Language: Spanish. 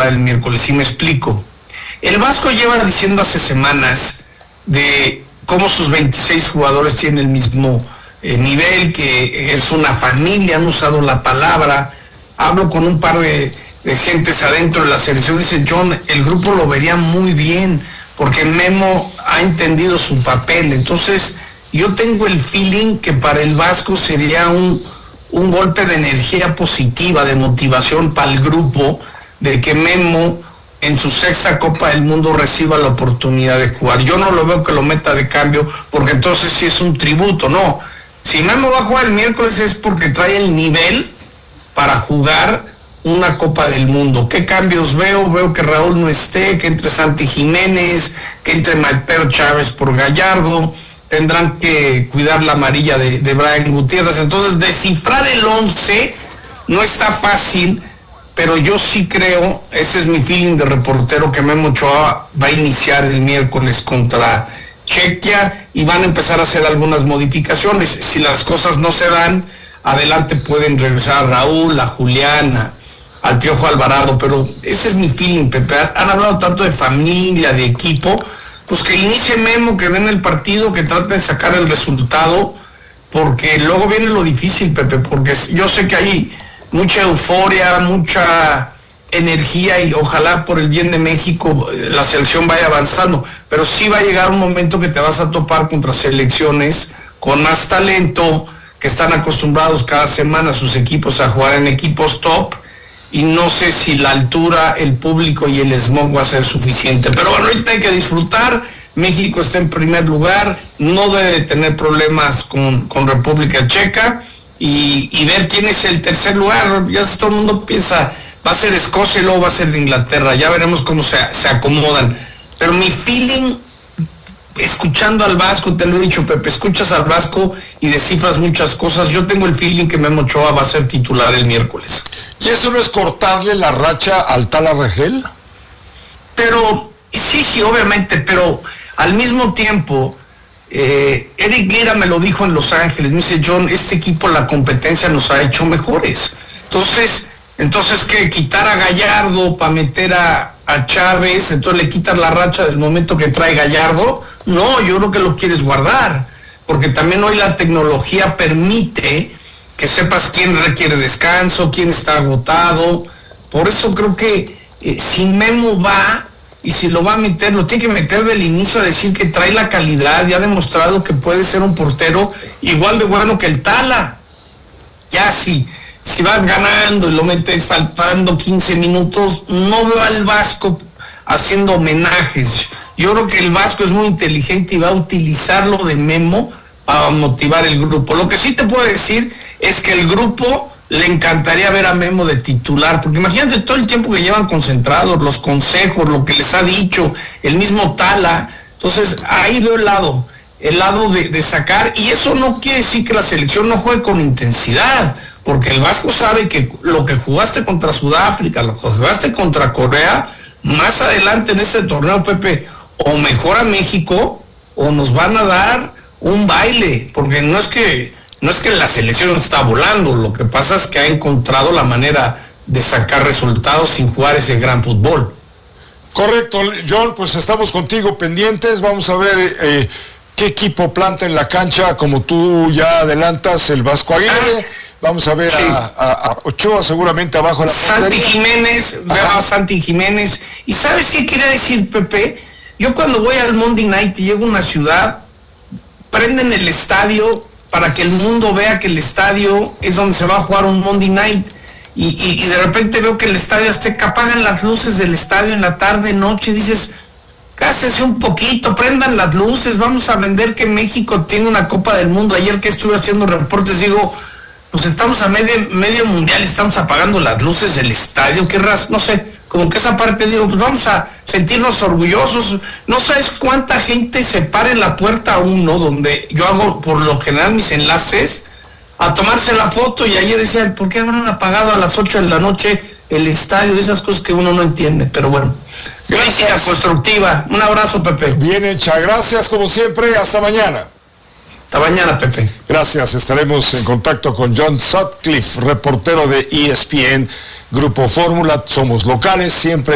el miércoles, y me explico. El Vasco lleva diciendo hace semanas de cómo sus 26 jugadores tienen el mismo nivel, que es una familia, han usado la palabra. Hablo con un par de gentes adentro de la selección, dice John, el grupo lo vería muy bien, porque Memo ha entendido su papel. Entonces, yo tengo el feeling que para el Vasco sería un golpe de energía positiva, de motivación para el grupo, de que Memo en su 6ª Copa del Mundo reciba la oportunidad de jugar. Yo no lo veo que lo meta de cambio, porque entonces sí es un tributo, no. Si Memo va a jugar el miércoles es porque trae el nivel para jugar una Copa del Mundo. ¿Qué cambios veo? Veo que Raúl no esté, que entre Santi Jiménez, que entre Mateo Chávez por Gallardo, tendrán que cuidar la amarilla de Brian Gutiérrez. Entonces, descifrar el 11 no está fácil, pero yo sí creo, ese es mi feeling de reportero, que Memo Ochoa va a iniciar el miércoles contra Chequia y van a empezar a hacer algunas modificaciones. Si las cosas no se dan, adelante pueden regresar a Raúl, a Julián, al Piojo Alvarado, pero ese es mi feeling, Pepe. Han hablado tanto de familia, de equipo, pues que inicie Memo, que den el partido, que traten de sacar el resultado, porque luego viene lo difícil, Pepe, porque yo sé que hay mucha euforia, mucha energía y ojalá por el bien de México la selección vaya avanzando, pero sí va a llegar un momento que te vas a topar contra selecciones con más talento, que están acostumbrados cada semana sus equipos a jugar en equipos top, y no sé si la altura, el público y el smog va a ser suficiente. Pero bueno, ahorita hay que disfrutar. México está en primer lugar, no debe tener problemas con República Checa, y ver quién es el tercer lugar. Ya todo el mundo piensa, va a ser Escocia y luego va a ser Inglaterra. Ya veremos cómo se acomodan. Pero mi feeling, escuchando al Vasco, te lo he dicho, Pepe, escuchas al Vasco y descifras muchas cosas. Yo tengo el feeling que Memo Ochoa va a ser titular el miércoles. ¿Y eso no es cortarle la racha al Tala Regel? Pero, sí, obviamente, pero al mismo tiempo, Eric Lira me lo dijo en Los Ángeles, me dice, John, este equipo, la competencia nos ha hecho mejores. Entonces ¿qué? Quitar a Gallardo para meter a Chávez, entonces le quitas la racha del momento que trae Gallardo. No, yo creo que lo quieres guardar, porque también hoy la tecnología permite que sepas quién requiere descanso, quién está agotado. Por eso creo que si Memo va, y si lo va a meter, lo tiene que meter del inicio, a decir que trae la calidad y ha demostrado que puede ser un portero igual de bueno que el Tala. Ya si vas ganando y lo metes faltando 15 minutos, no veo al Vasco haciendo homenajes. Yo creo que el Vasco es muy inteligente y va a utilizar lo de Memo para motivar el grupo. Lo que sí te puedo decir es que el grupo le encantaría ver a Memo de titular, porque imagínate todo el tiempo que llevan concentrados, los consejos, lo que les ha dicho, el mismo Tala. Entonces ahí veo el lado de sacar, y eso no quiere decir que la selección no juegue con intensidad, porque el Vasco sabe que lo que jugaste contra Sudáfrica, lo que jugaste contra Corea, más adelante en este torneo, Pepe, o mejora México o nos van a dar un baile, porque no es que la selección está volando, lo que pasa es que ha encontrado la manera de sacar resultados sin jugar ese gran fútbol. Correcto, John, pues estamos contigo pendientes, vamos a ver qué equipo planta en la cancha, como tú ya adelantas, el Vasco Aguirre. Vamos a ver sí. a Ochoa seguramente abajo de la Santi Jiménez, veo a Santi Jiménez. ¿Y sabes qué quería decir, Pepe? Yo cuando voy al Monday Night y llego a una ciudad, prenden el estadio para que el mundo vea que el estadio es donde se va a jugar un Monday Night, y de repente veo que el estadio Azteca, apagan las luces del estadio en la tarde, noche, dices, cásense un poquito, prendan las luces, vamos a vender que México tiene una Copa del Mundo. Ayer que estuve haciendo reportes, digo, pues estamos a medio mundial, estamos apagando las luces del estadio, no sé, como que esa parte, digo, pues vamos a sentirnos orgullosos. No sabes cuánta gente se para en la puerta 1, donde yo hago por lo general mis enlaces, a tomarse la foto, y ayer decían, ¿por qué habrán apagado a las 8 de la noche el estadio? Esas cosas que uno no entiende, pero bueno. Crítica constructiva. Un abrazo, Pepe. Bien hecha, gracias como siempre, hasta mañana. Hasta mañana, Pepe. Gracias, estaremos en contacto con John Sutcliffe, reportero de ESPN, Grupo Fórmula, somos locales, siempre